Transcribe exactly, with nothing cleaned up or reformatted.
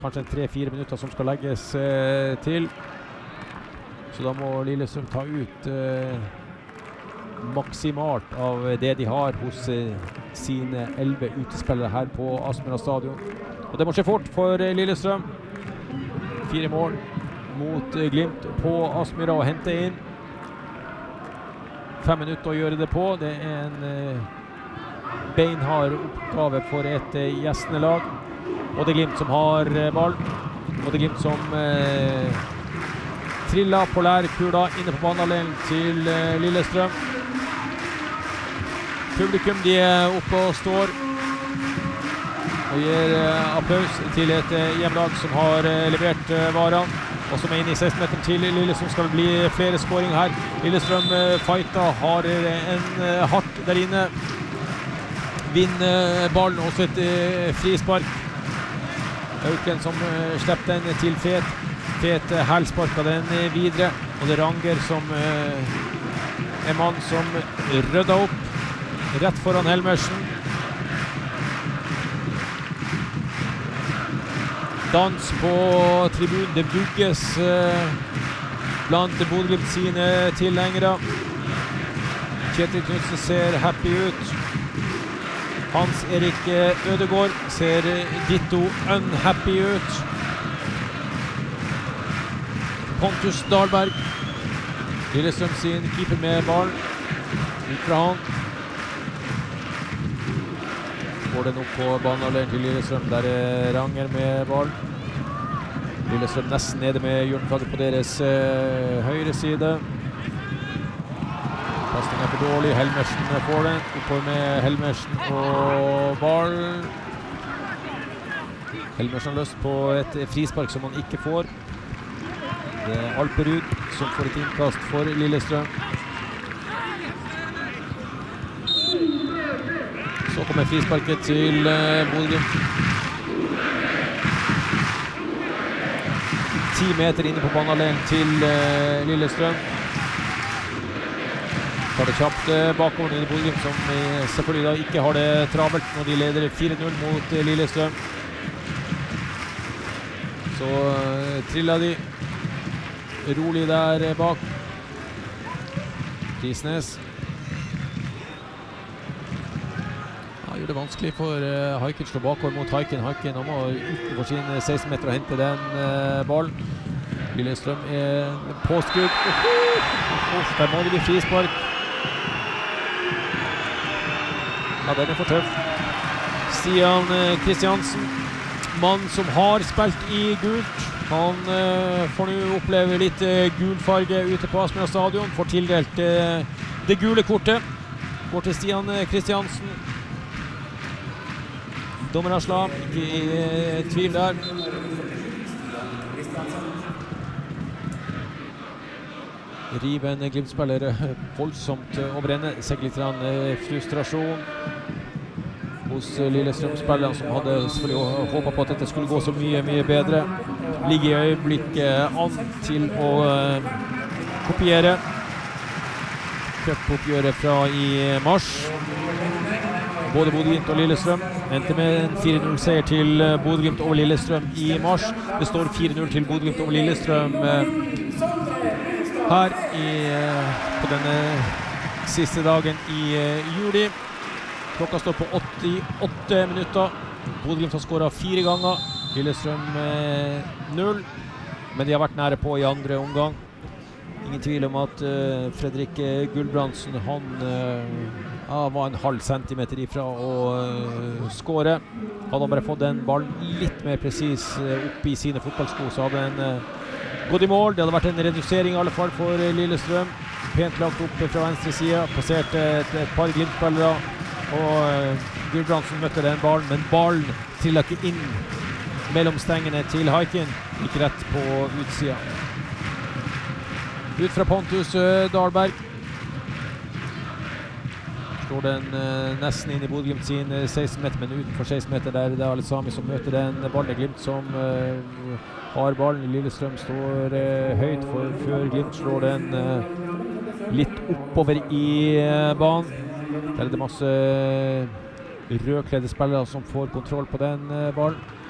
Kanskje tre-fire minutter som skal legges eh, til. Så da må Lillestrøm ta ut eh, maksimalt av det de har hos eh, sine elleve utespillere her på Aspmyra stadion. Og det må skje fort for eh, Lillestrøm. Fire mål mot eh, Glimt på Aspmyra og hente inn. Fem minutter å gjøre det på. Det er en eh, beinhard oppgave for et eh, gjestende lag. Og det er Glimt som har eh, ball. Og det er Glimt som eh, triller på lærkula inne på banehalvdelen til eh, Lillestrøm. Publikum de er oppe og står og gir eh, applaus til et eh, hjemlag som har eh, levert eh, varene. Og som er inne i seksten meter til Lillestrøm skal det bli flere skåringer her. Lillestrøm eh, fighter, har en eh, hardt der inne. Vinner ballen, også et eh, frispark. Auken som uh, slipper den til Fet. Fet uh, hælsparker den uh, videre. Og det er Ranger som uh, er mann som rydder opp rett foran Helmersen. Dans på tribunen. Det brukes uh, blant Bodø-Glimt sine tilhengere. Kjetil Knudsen ser happy ut. Hans Erik Ødegaard ser ditto unhappy ut. Pontus Dahlberg. Lillestrøm sin keeper med ball. Ut fra han. Går den opp på banehalvdelen til Lillestrøm. Der er Ranger med ball. Lillestrøm nesten nede med hjørneflagget på deres uh, høyre side. Pasningen er for dårlig. Helmersen får den. Oppover med Helmersen og ball. Helmersen har løst på et frispark som han ikke får. Det er Alperud som får et innkast for Lillestrøm. Så kommer frisparket til uh, Bodø-Glimt. Ti meter inne på banehalvdelen til uh, Lillestrøm. Tar det kjapt bakover i Bodø-Glimt, som selvfølgelig da ikke har det travelt når de leder fire null mot Lillestrøm. Så uh, triller de rolig der bak. Prisnes. Ja, gjør det vanskelig for uh, Haiken, slå bakover mot Haiken. Haiken må utenfor sin seksten meter og hente den uh, ballen. Lillestrøm er påskudd. Uh, uh, der må det bli frispark. Ja, den er for tøff. Stian Kristiansen, mann som har spilt i gult. Han uh, får nå oppleve litt uh, gulfarge ute på Aspmyra stadion. Får tildelt uh, det gule kortet. Går til Stian Kristiansen. Dommer Asla, ikke i uh, tvil der. River en Glimt-spiller voldsomt over ende. Sikkert litt uh, frustrasjon hos uh, Lillestrøm-spillerne, som hadde selvfølgelig håpet på at dette skulle gå så mye, mye bedre. Ligger i øyeblikket an til å uh, kopiere cup-oppgjøret fra i mars. Både Bodø-Glimt og Lillestrøm endte med en fire null seier til uh, Bodø-Glimt over Lillestrøm i mars. Det står fire null til Bodø-Glimt over Lillestrøm uh, her i, på denne siste dagen i uh, juli. Klokka står på åttiåtte minutter. Bodø-Glimt har skåret fire ganger. Lillestrøm uh, null. Men de har vært nære på i andre omgang. Ingen tvil om at uh, Fredrik Gulbrandsen, han uh, ja, var en halv centimeter ifra å uh, skåre. Hadde han bare fått den ballen litt mer presis uh, opp i sine fotballsko, så hadde han uh, gått i mål. Det hadde vært en redusering i alle fall for Lillestrøm. Pent lagt opp fra venstre side. Passerte et, et par Glimt-spillere. Og uh, Gulbrandsen møtte den ballen, men ballen trillet ikke inn mellom stengene til Haiken. Ikke rett på utsida. Ut fra Pontus uh, Dahlberg. Står den uh, nesten inn i Bodø-Glimt sin uh, seksten meter, men utenfor seksten meter der det er alle sammen som møter den ballen. Glimt som uh, har ballen. Lillestrøm står uh, høyt for, før Glimt slår den uh, litt oppover i uh, banen. Der er det masse rødkledde spillere som får kontroll på den uh, ballen.